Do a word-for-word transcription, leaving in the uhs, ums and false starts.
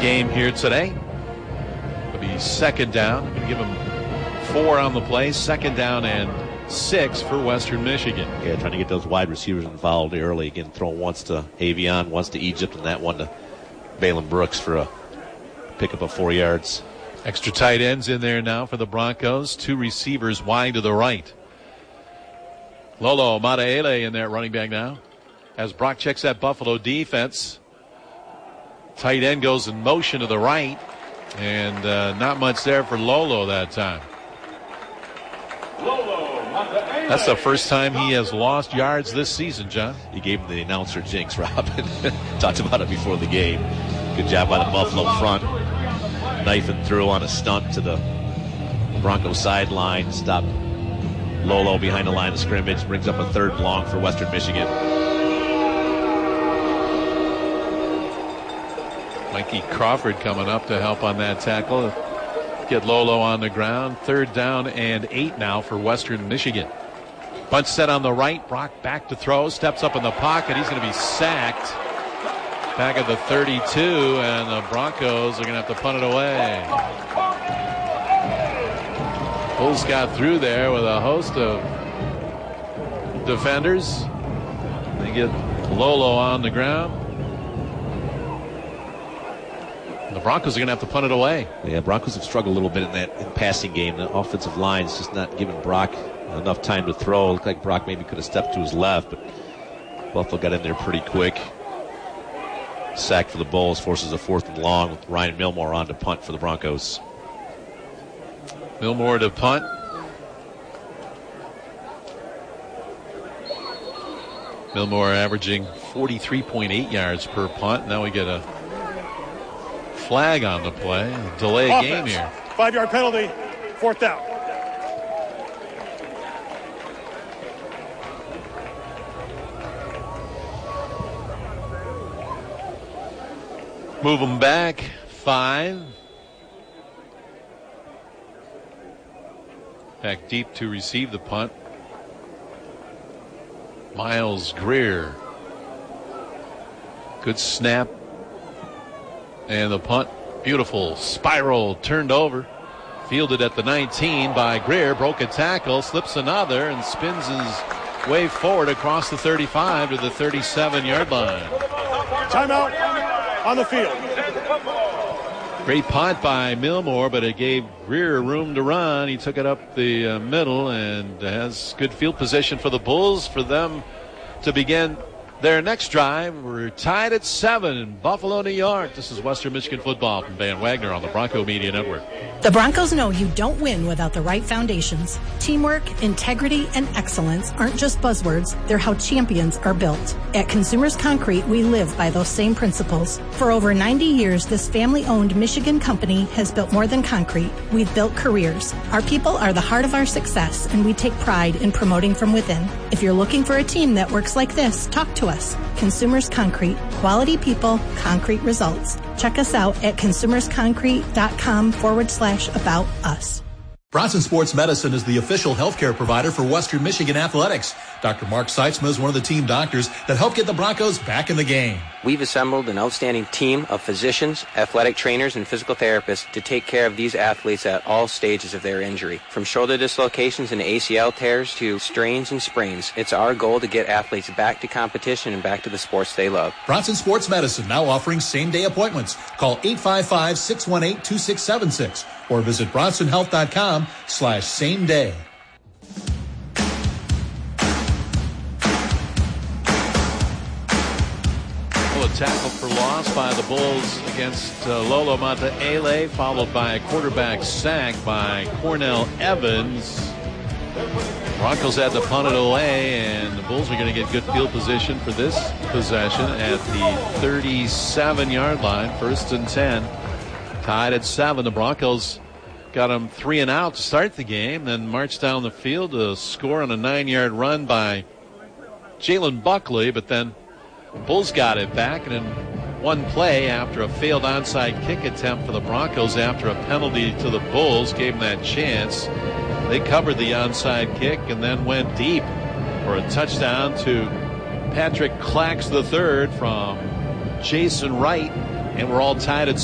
game here today. It'll be second down. I'm going to give them four on the play. Second down and six for Western Michigan. Yeah, trying to get those wide receivers involved early. Again, throwing once to Avion, once to Egypt, and that one to Balin Brooks for a pick up of four yards. Extra tight ends in there now for the Broncos. Two receivers wide to the right. Lolo Mataele in there, running back now. As Brock checks that Buffalo defense. Tight end goes in motion to the right. And uh, not much there for Lolo that time. That's the first time he has lost yards this season, John. You gave him the announcer jinx, Rob. Talked about it before the game. Good job by the Buffalo front. Knifing through on a stunt to the Broncos sideline. Stopped Lolo behind the line of scrimmage. Brings up a third and long for Western Michigan. Mikey Crawford coming up to help on that tackle. Get Lolo on the ground. Third down and eight now for Western Michigan. Bunch set on the right. Brock back to throw. Steps up in the pocket. He's going to be sacked. Back at the thirty-two, and the Broncos are going to have to punt it away. Bulls got through there with a host of defenders. They get Lolo on the ground. The Broncos are going to have to punt it away. Yeah, Broncos have struggled a little bit in that in passing game. The offensive line is just not giving Brock enough time to throw. It looked like Brock maybe could have stepped to his left, but Buffalo got in there pretty quick. Sack for the Bulls, forces a fourth and long with Ryan Milmore on to punt for the Broncos. Milmore to punt. Milmore averaging forty-three point eight yards per punt. Now we get a flag on the play. Delay a game here. Five-yard penalty, fourth down. Move them back five. Back deep to receive the punt. Miles Greer. Good snap. And the punt. Beautiful spiral turned over. Fielded at the nineteen by Greer. Broke a tackle. Slips another and spins his way forward across the thirty-five to the thirty-seven-yard line. Timeout on the field. Great punt by Milmore, but it gave Greer room to run. He took it up the uh, middle and has good field position for the Bulls for them to begin their next drive. We're tied at seven in Buffalo, New York. This is Western Michigan football from Van Wagner on the Bronco Media Network. The Broncos know you don't win without the right foundations. Teamwork, integrity, and excellence aren't just buzzwords. They're how champions are built. At Consumers Concrete, we live by those same principles. For over ninety years, this family-owned Michigan company has built more than concrete. We've built careers. Our people are the heart of our success, and we take pride in promoting from within. If you're looking for a team that works like this, talk to us. Consumers Concrete. Quality people, concrete results. Check us out at consumersconcrete.com forward slash about us. Bronson Sports Medicine is the official healthcare provider for Western Michigan Athletics. Doctor Mark Seitzma is one of the team doctors that help get the Broncos back in the game. We've assembled an outstanding team of physicians, athletic trainers, and physical therapists to take care of these athletes at all stages of their injury. From shoulder dislocations and A C L tears to strains and sprains, it's our goal to get athletes back to competition and back to the sports they love. Bronson Sports Medicine now offering same-day appointments. Call eight five five, six one eight, two six seven six or visit bronsonhealth.com slash same day. Tackle for loss by the Bulls against uh, Lolo Mataele, followed by a quarterback sack by Cornell Evans. Broncos had to punt it away, and the Bulls are going to get good field position for this possession at the thirty-seven-yard line, first and ten. Tied at seven. The Broncos got them three and out to start the game, then marched down the field to score on a nine-yard run by Jalen Buckley, but then Bulls got it back, and in one play after a failed onside kick attempt for the Broncos after a penalty to the Bulls gave them that chance. They covered the onside kick and then went deep for a touchdown to Patrick Clax the third from Jason Wright, and we're all tied at